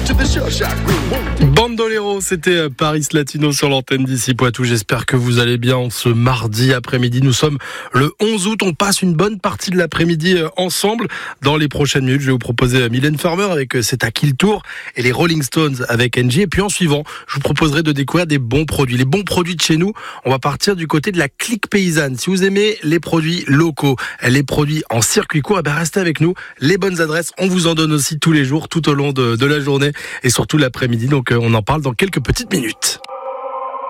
Bandolero, c'était Paris Latino sur l'antenne d'ici Poitou. J'espère que vous allez bien ce mardi après-midi. Nous sommes le 11 août. On passe une bonne partie de l'après-midi ensemble. Dans les prochaines minutes, je vais vous proposer Mylène Farmer avec C'est à qui le tour et les Rolling Stones avec NG. Et puis en suivant, je vous proposerai de découvrir des bons produits. Les bons produits de chez nous, on va partir du côté de la clique paysanne. Si vous aimez les produits locaux, les produits en circuit court, restez avec nous. Les bonnes adresses, on vous en donne aussi tous les jours, tout au long de la journée et surtout l'après-midi. Donc on en parle dans quelques petites minutes.